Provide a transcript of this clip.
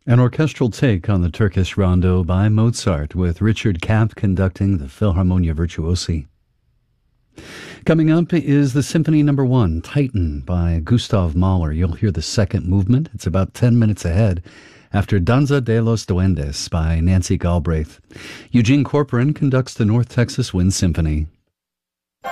An orchestral take on the Turkish rondo by Mozart, with Richard Kapp conducting the Philharmonia Virtuosi. Coming up is the Symphony No. 1, Titan, by Gustav Mahler. You'll hear the second movement. It's about 10 minutes ahead after Danza de los Duendes by Nancy Galbraith. Eugene Corcoran conducts the North Texas Wind Symphony.